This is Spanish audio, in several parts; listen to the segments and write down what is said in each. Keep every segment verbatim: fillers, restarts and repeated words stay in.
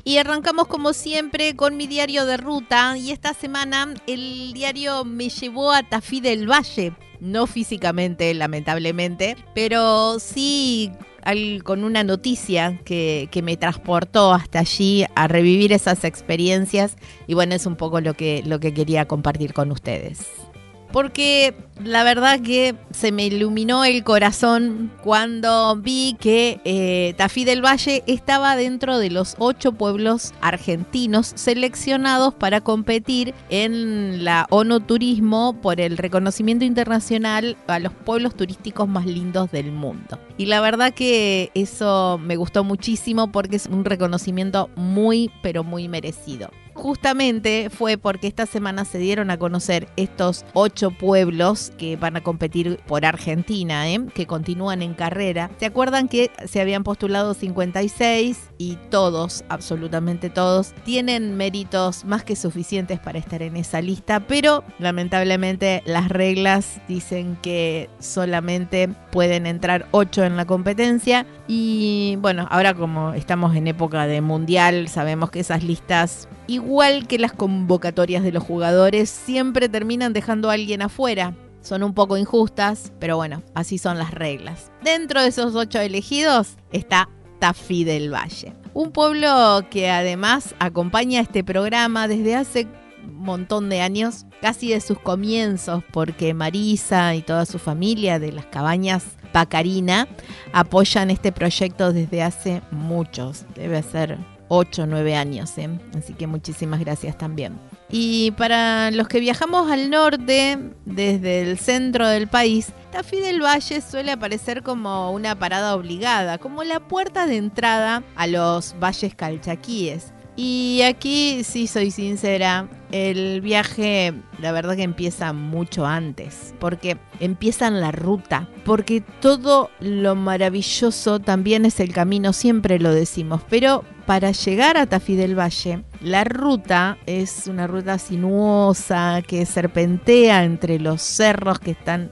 Y arrancamos como siempre con mi diario de ruta y esta semana el diario me llevó a Tafí del Valle, no físicamente lamentablemente, pero sí al, con una noticia que, que me transportó hasta allí a revivir esas experiencias y bueno, es un poco lo que, lo que quería compartir con ustedes. Porque la verdad que se me iluminó el corazón cuando vi que eh, Tafí del Valle estaba dentro de los ocho pueblos argentinos seleccionados para competir en la ONU Turismo por el reconocimiento internacional a los pueblos turísticos más lindos del mundo. Y la verdad que eso me gustó muchísimo porque es un reconocimiento muy, pero muy merecido. Justamente fue porque esta semana se dieron a conocer estos ocho pueblos que van a competir por Argentina, ¿eh? que continúan en carrera. ¿Se acuerdan que se habían postulado cincuenta y seis y todos, absolutamente todos, tienen méritos más que suficientes para estar en esa lista? Pero lamentablemente las reglas dicen que solamente pueden entrar ocho en la competencia. Y bueno, ahora como estamos en época de mundial, sabemos que esas listas, igual que las convocatorias de los jugadores, siempre terminan dejando a alguien afuera. Son un poco injustas, pero bueno, así son las reglas. Dentro de esos ocho elegidos está Tafí del Valle, un pueblo que además acompaña este programa desde hace un montón de años, casi de sus comienzos, porque Marisa y toda su familia de las cabañas Pacarina apoyan este proyecto desde hace muchos, debe ser ocho o nueve años, ¿eh? Así que muchísimas gracias también. Y para los que viajamos al norte, desde el centro del país, Tafí del Valle suele aparecer como una parada obligada, como la puerta de entrada a los valles calchaquíes. Y aquí, sí soy sincera, el viaje la verdad que empieza mucho antes, porque empieza en la ruta, porque todo lo maravilloso también es el camino, siempre lo decimos, pero para llegar a Tafí del Valle, la ruta es una ruta sinuosa que serpentea entre los cerros que están,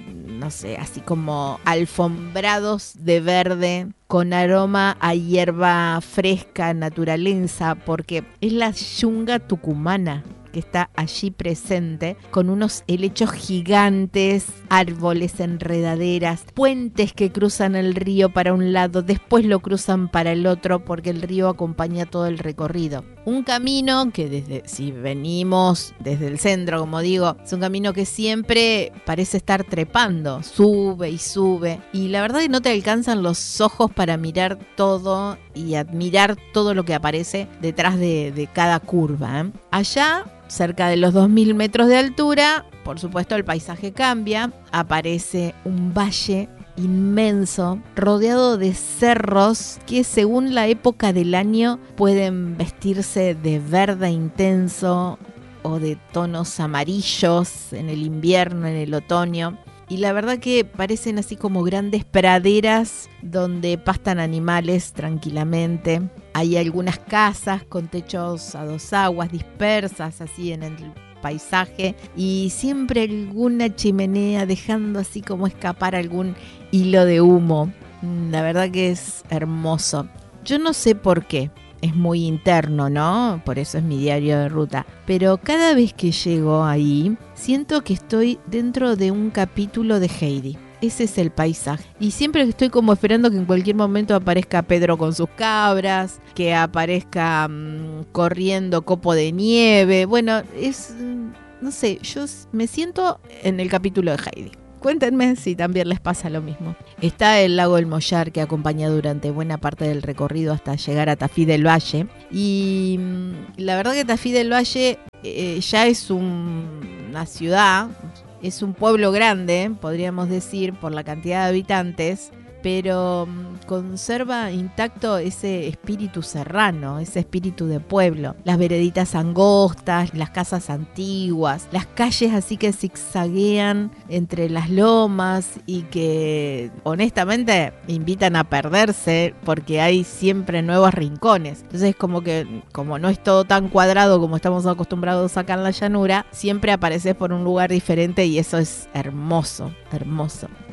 no sé, así como alfombrados de verde, con aroma a hierba fresca, naturaleza, porque es la yunga tucumana que está allí presente, con unos helechos gigantes, árboles, enredaderas, puentes que cruzan el río para un lado, después lo cruzan para el otro, porque el río acompaña todo el recorrido. Un camino que desde, si venimos desde el centro, como digo, es un camino que siempre parece estar trepando, sube y sube, y la verdad que no te alcanzan los ojos para mirar todo y admirar todo lo que aparece detrás de, de cada curva, ¿eh? Allá, cerca de los dos mil metros de altura, por supuesto el paisaje cambia, aparece un valle inmenso, rodeado de cerros que según la época del año pueden vestirse de verde intenso o de tonos amarillos en el invierno, en el otoño. Y la verdad que parecen así como grandes praderas donde pastan animales tranquilamente. Hay algunas casas con techos a dos aguas dispersas así en el paisaje y siempre alguna chimenea dejando así como escapar algún hilo de humo. La verdad que es hermoso. Yo no sé por qué. Es muy interno, ¿no? Por eso es mi diario de ruta. Pero cada vez que llego ahí, siento que estoy dentro de un capítulo de Heidi. Ese es el paisaje. Y siempre estoy como esperando que en cualquier momento aparezca Pedro con sus cabras, que aparezca mmm, corriendo copo de nieve. Bueno, es... no sé, yo me siento en el capítulo de Heidi. Cuéntenme si también les pasa lo mismo. Está el lago del Mollar que acompaña durante buena parte del recorrido hasta llegar a Tafí del Valle. Y la verdad que Tafí del Valle eh, ya es un, una ciudad, es un pueblo grande, podríamos decir, por la cantidad de habitantes, pero conserva intacto ese espíritu serrano, ese espíritu de pueblo. Las vereditas angostas, las casas antiguas, las calles así que zigzaguean entre las lomas y que honestamente invitan a perderse porque hay siempre nuevos rincones. Entonces como que como no es todo tan cuadrado como estamos acostumbrados acá en la llanura, siempre apareces por un lugar diferente y eso es hermoso, hermoso.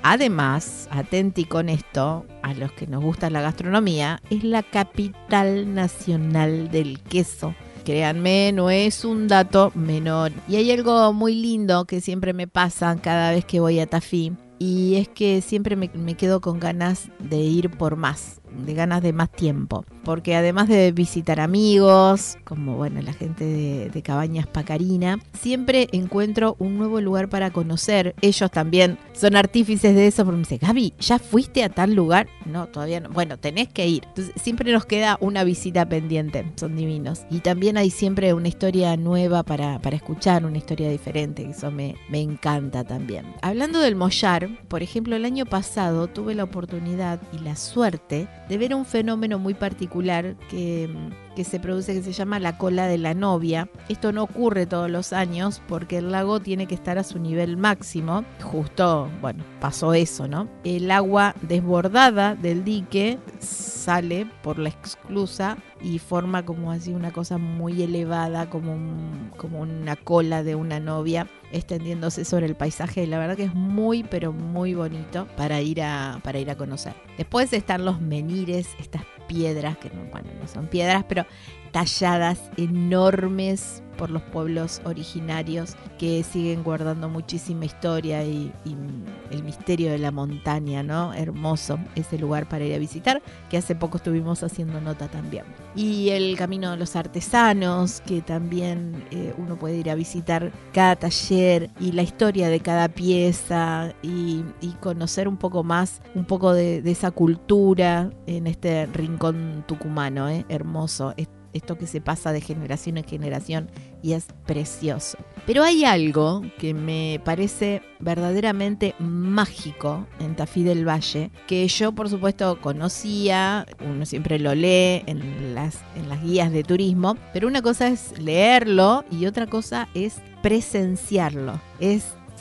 además, atenti con esto, a los que nos gusta la gastronomía, es la capital nacional del queso. Créanme, no es un dato menor. Y hay algo muy lindo que siempre me pasa cada vez que voy a Tafí, y es que siempre me, me quedo con ganas de ir por más, de ganas de más tiempo, porque además de visitar amigos, como bueno la gente de, de Cabañas Pacarina, siempre encuentro un nuevo lugar para conocer. Ellos también son artífices de eso, porque me dicen, Gaby, ¿ya fuiste a tal lugar? No, todavía no. Bueno, tenés que ir. Entonces siempre nos queda una visita pendiente, son divinos. Y también hay siempre una historia nueva para, para escuchar, una historia diferente, que eso me, me encanta también. Hablando del mollar, por ejemplo, el año pasado tuve la oportunidad y la suerte de ver un fenómeno muy particular que, que se produce, que se llama la cola de la novia. Esto no ocurre todos los años porque el lago tiene que estar a su nivel máximo. Justo, bueno, pasó eso, ¿no? El agua desbordada del dique sale por la esclusa y forma como así una cosa muy elevada, como, un, como una cola de una novia extendiéndose sobre el paisaje, y la verdad que es muy pero muy bonito para ir a, para ir a conocer. Después están los menires, estas piedras que no, bueno, no son piedras, pero talladas enormes por los pueblos originarios que siguen guardando muchísima historia y, y el misterio de la montaña, ¿no? Hermoso ese lugar para ir a visitar, que hace poco estuvimos haciendo nota también. Y el Camino de los Artesanos, que también eh, uno puede ir a visitar cada taller y la historia de cada pieza y, y conocer un poco más, un poco de, de esa cultura en este rincón tucumano, ¿eh? Hermoso. Esto que se pasa de generación en generación y es precioso. Pero hay algo que me parece verdaderamente mágico en Tafí del Valle, que yo por supuesto conocía, uno siempre lo lee en las, en las guías de turismo, pero una cosa es leerlo y otra cosa es presenciarlo, es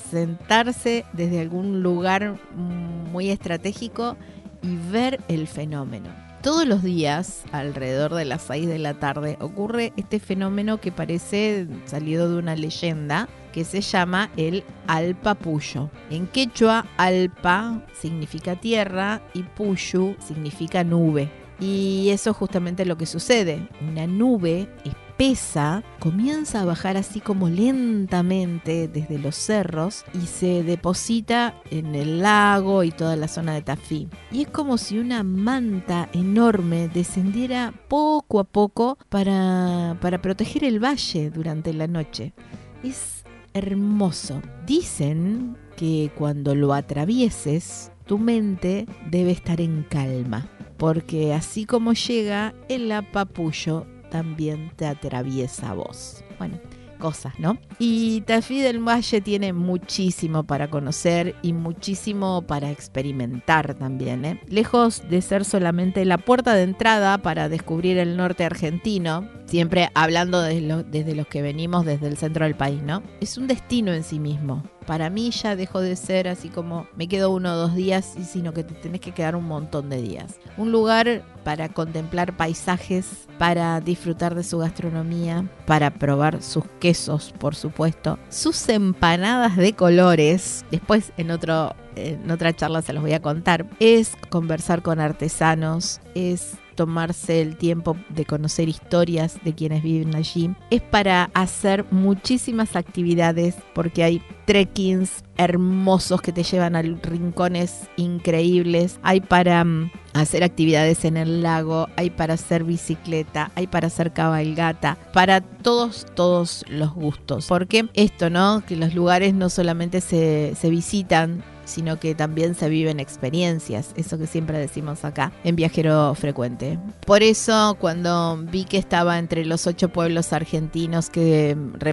sentarse desde algún lugar muy estratégico y ver el fenómeno. Todos los días, alrededor de las seis de la tarde, ocurre este fenómeno que parece salido de una leyenda, que se llama el Alpa Puyo. En quechua, Alpa significa tierra y Puyu significa nube. Y eso es justamente lo que sucede. Una nube espesa comienza a bajar así como lentamente desde los cerros y se deposita en el lago y toda la zona de Tafí. Y es como si una manta enorme descendiera poco a poco para, para proteger el valle durante la noche. Es hermoso. Dicen que cuando lo atravieses, tu mente debe estar en calma, porque así como llega, el Alpa Puyo también te atraviesa a vos. Bueno, cosas, ¿no? Y Tafí del Valle tiene muchísimo para conocer y muchísimo para experimentar también, ¿eh? Lejos de ser solamente la puerta de entrada para descubrir el norte argentino, siempre hablando desde, lo, desde los que venimos desde el centro del país, ¿no? Es un destino en sí mismo. Para mí ya dejó de ser así como me quedo uno o dos días, sino que te tenés que quedar un montón de días. Un lugar para contemplar paisajes, para disfrutar de su gastronomía, para probar sus quesos, por supuesto, sus empanadas de colores. Después en otro, en otra charla se los voy a contar. Es conversar con artesanos, es tomarse el tiempo de conocer historias de quienes viven allí. Es para hacer muchísimas actividades porque hay trekkings hermosos que te llevan a rincones increíbles. Hay para um, hacer actividades en el lago, hay para hacer bicicleta, hay para hacer cabalgata, para todos, todos los gustos. Porque esto, ¿no? Que los lugares no solamente se, se visitan, sino que también se viven experiencias, eso que siempre decimos acá en Viajero Frecuente. Por eso, cuando vi que estaba entre los ocho pueblos argentinos que